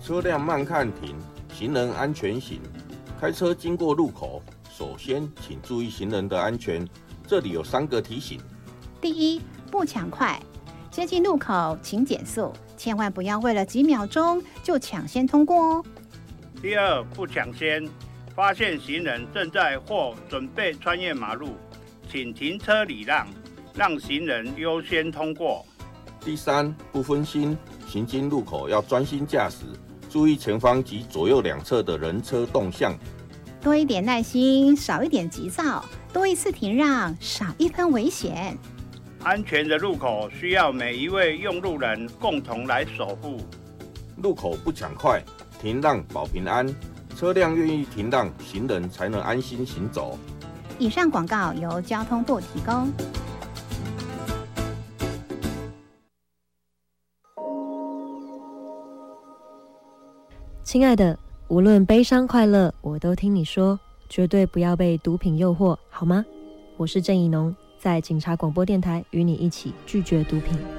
车辆慢看停，行人安全行。开车经过路口，首先请注意行人的安全。这里有3个提醒： 第一，不抢快，接近路口请减速，千万不要为了几秒钟就抢先通过哦。 第二，不抢先，发现行人正在或准备穿越马路，请停车礼让，让行人优先通过。 第三，不分心，行经路口要专心驾驶，注意前方及左右两侧的人车动向。 多一点耐心，少一点急躁，多一次停让，少一分危险。 安全的路口需要每一位用路人共同来守护。 路口不抢快，停让保平安。车辆愿意停让，行人才能安心行走。 以上广告由交通部提供。 亲爱的，无论悲伤快乐，我都听你说，绝对不要被毒品诱惑，好吗？我是郑怡农，在警察广播电台与你一起拒绝毒品。